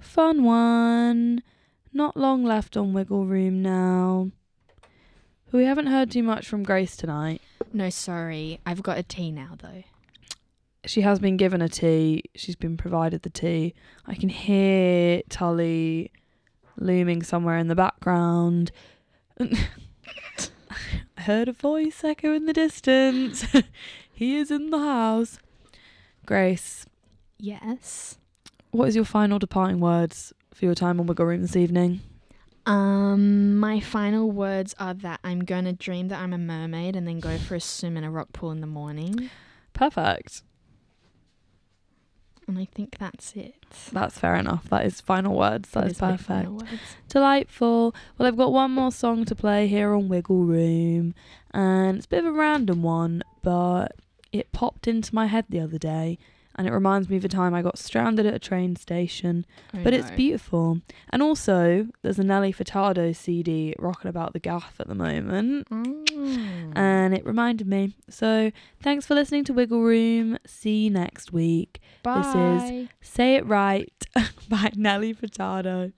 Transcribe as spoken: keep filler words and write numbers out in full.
fun one. Not long left on Wiggle Room now. We haven't heard too much from Grace tonight. No, sorry. I've got a tea now, though. She has been given a tea. She's been provided the tea. I can hear Tully looming somewhere in the background. I heard a voice echo in the distance. He is in the house. Grace. Yes? What is your final departing words for your time on Wiggle Room this evening? Um, my final words are that I'm going to dream that I'm a mermaid and then go for a swim in a rock pool in the morning. Perfect. And I think that's it. That's fair enough. That is final words. That It is, is my perfect. final words. Delightful. Well, I've got one more song to play here on Wiggle Room, and it's a bit of a random one, but it popped into my head the other day, and it reminds me of a time I got stranded at a train station. Oh, but it's no. beautiful. And also, there's a Nelly Furtado C D rocking about the gaff at the moment. Mm. And it reminded me. So, thanks for listening to Wiggle Room. See you next week. Bye. This is Say It Right by Nelly Furtado.